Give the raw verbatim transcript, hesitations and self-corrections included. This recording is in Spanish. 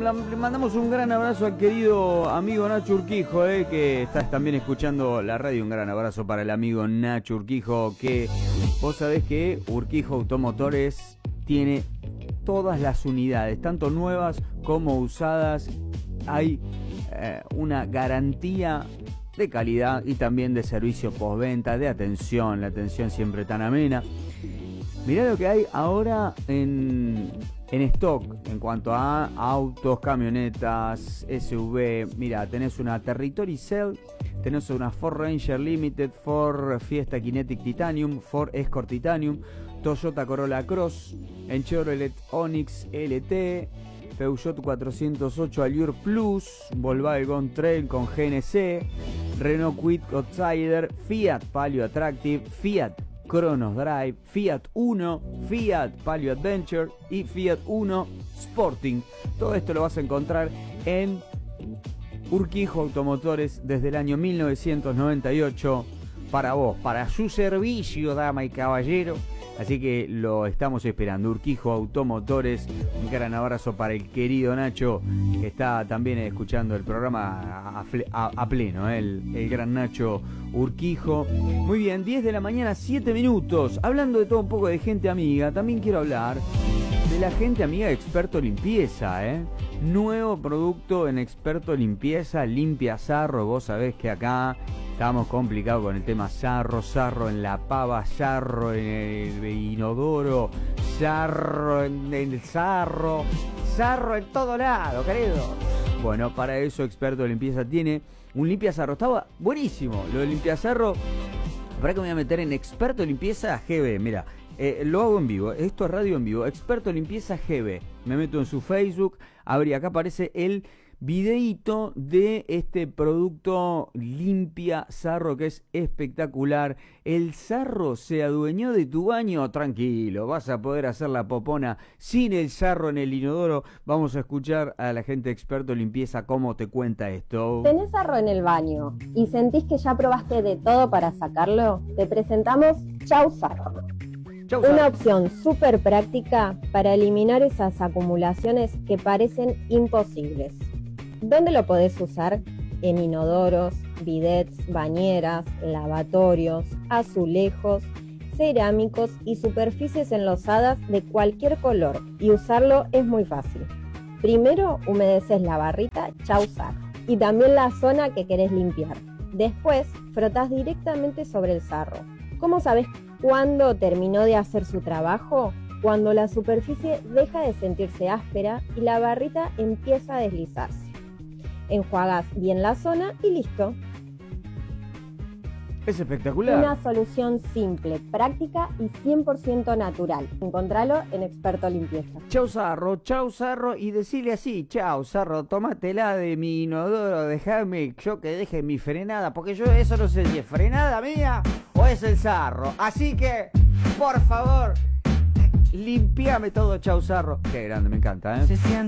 la, le mandamos un gran abrazo al querido amigo Nacho Urquijo, eh, que estás también escuchando la radio. Un gran abrazo para el amigo Nacho Urquijo, que vos sabés que Urquijo Automotores tiene todas las unidades, tanto nuevas como usadas. Hay eh, una garantía de calidad y también de servicio postventa, de atención, la atención siempre tan amena. Mirá lo que hay ahora en, en stock en cuanto a autos, camionetas, S U V. Mira, tenés una Territory Cell, tenés una Ford Ranger Limited, Ford Fiesta Kinetic Titanium, Ford Escort Titanium, Toyota Corolla Cross, en Chevrolet Onix L T, Peugeot cuatrocientos ocho Allure Plus, Volkswagen Trail con G N C, Renault Kwid Outsider, Fiat Palio Attractive, Fiat Cronos Drive, Fiat Uno, Fiat Palio Adventure y Fiat Uno Sporting. Todo esto lo vas a encontrar en Urquijo Automotores desde el año mil novecientos noventa y ocho para vos, para su servicio, dama y caballero. Así que lo estamos esperando. Urquijo Automotores. Un gran abrazo para el querido Nacho, que está también escuchando el programa a, a, a pleno, ¿eh? el, el gran Nacho Urquijo. Muy bien, diez de la mañana, siete minutos. Hablando de todo un poco de gente amiga, también quiero hablar de la gente amiga de Experto Limpieza, ¿eh? Nuevo producto en Experto Limpieza, Limpia Sarro. Vos sabés que acá estamos complicados con el tema sarro, sarro en la pava, sarro en el inodoro, sarro en el sarro, sarro en todo lado, querido. Bueno, para eso Experto Limpieza tiene un limpiazarro. Estaba buenísimo lo de limpiazarro. Para que me voy a meter en Experto Limpieza G B. Mira, eh, lo hago en vivo. Esto es radio en vivo. Experto Limpieza G B. Me meto en su Facebook. Abrí, acá aparece el videíto de este producto Limpia Sarro, que es espectacular. El sarro se adueñó de tu baño. Tranquilo, vas a poder hacer la popona sin el sarro en el inodoro. Vamos a escuchar a la gente Experto Limpieza cómo te cuenta esto. ¿Tenés sarro en el baño y sentís que ya probaste de todo para sacarlo? Te presentamos Chau Sarro. Chau, Una sarro. opción súper práctica para eliminar esas acumulaciones que parecen imposibles. ¿Dónde lo podés usar? En inodoros, bidets, bañeras, lavatorios, azulejos, cerámicos y superficies enlosadas de cualquier color, y usarlo es muy fácil. Primero humedeces la barrita Chau Sarro y también la zona que querés limpiar. Después frotás directamente sobre el sarro. ¿Cómo sabés cuándo terminó de hacer su trabajo? Cuando la superficie deja de sentirse áspera y la barrita empieza a deslizarse. Enjuagás bien la zona y listo. Es espectacular. Una solución simple, práctica y cien por ciento natural. Encontralo en Experto Limpieza. Chau sarro, chau sarro, y decirle así: chau sarro, tómatela de mi inodoro, dejame yo que deje mi frenada, porque yo eso no sé si es frenada mía o es el sarro. Así que, por favor, limpiame todo, chau sarro. Qué grande, me encanta, ¿eh?